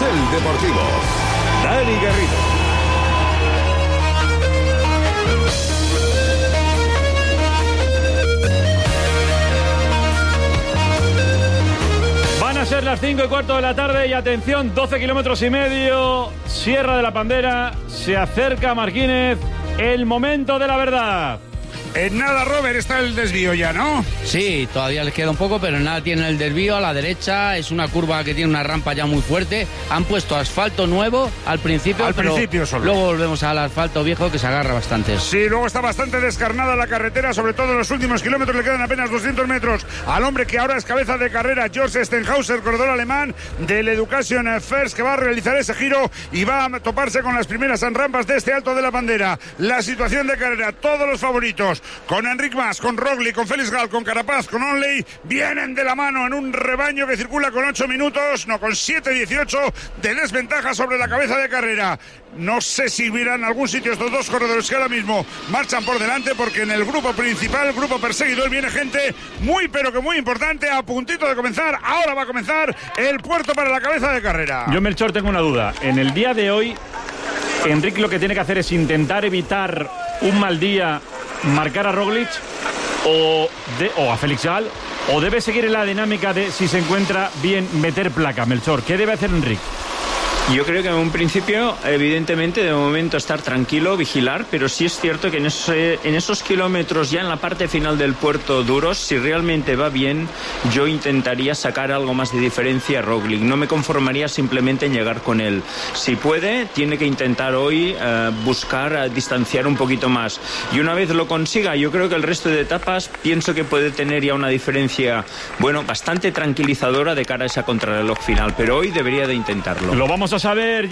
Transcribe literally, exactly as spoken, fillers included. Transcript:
Carrusel Deportivo. Dani Garrido. Van a ser las cinco y cuarto de la tarde y atención, doce kilómetros y medio, Sierra de la Pandera, se acerca Marquínez, el momento de la verdad. En nada, Robert, está el desvío ya, ¿no? Sí, todavía les queda un poco, pero en nada tienen el desvío a la derecha. Es una curva que tiene una rampa ya muy fuerte. Han puesto asfalto nuevo al principio, al pero principio solo. Luego volvemos al asfalto viejo que se agarra bastante. Sí, luego está bastante descarnada la carretera, sobre todo en los últimos kilómetros. Le quedan apenas doscientos metros al hombre que ahora es cabeza de carrera, George Stenhauser, corredor alemán del Education First, que va a realizar ese giro y va a toparse con las primeras rampas de este Alto de la Bandera. La situación de carrera, todos los favoritos, con Enric Mas, con Roglic, con Félix Gall, con Carapaz, con Onley, vienen de la mano en un rebaño que circula con ocho minutos, no, con siete dieciocho de desventaja sobre la cabeza de carrera. No sé si verán algún sitio estos dos corredores que ahora mismo marchan por delante, porque en el grupo principal, el grupo perseguidor, viene gente muy pero que muy importante, a puntito de comenzar. Ahora va a comenzar el puerto para la cabeza de carrera. Yo, Melchor, tengo una duda. En el día de hoy, Enric lo que tiene que hacer es intentar evitar un mal día, marcar a Roglic o, de, o a Félix Gall, o debe seguir en la dinámica de, si se encuentra bien, meter placa. Melchor, ¿qué debe hacer Enric? Yo creo que en un principio, evidentemente, de momento estar tranquilo, vigilar, pero sí es cierto que en, ese, en esos kilómetros ya en la parte final del puerto duros, si realmente va bien, yo intentaría sacar algo más de diferencia a Roglic. No me conformaría simplemente en llegar con él. Si puede, tiene que intentar hoy eh, buscar eh, distanciar un poquito más. Y una vez lo consiga, yo creo que el resto de etapas pienso que puede tener ya una diferencia, bueno, bastante tranquilizadora de cara a esa contrarreloj final, pero hoy debería de intentarlo. Lo vamos a saber